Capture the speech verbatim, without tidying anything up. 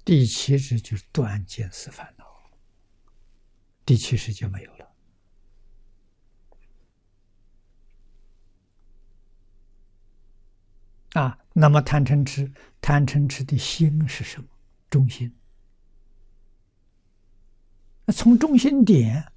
第七识就是断见思烦恼，第七识就没有了。啊，那么贪嗔痴，贪嗔痴的心是什么？中心。那从中心点